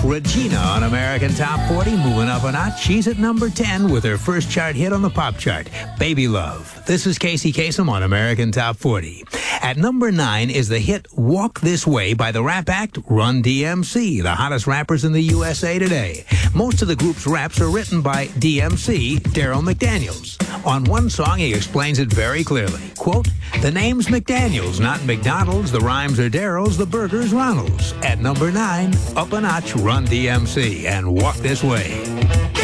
Regina on American Top 40, moving up a notch. She's at number 10 with her first chart hit on the pop chart, Baby Love. This is Casey Kasem on American Top 40. At number 9 is the hit Walk This Way by the rap act Run DMC, the hottest rappers in the USA today. Most of the group's raps are written by DMC, Daryl McDaniels. On one song, he explains it very clearly. Quote, "The name's McDaniels, not McDonald's. The rhymes are Daryl's, the burger's Ronald's." At number 9, up a notch, Run DMC and Walk This Way.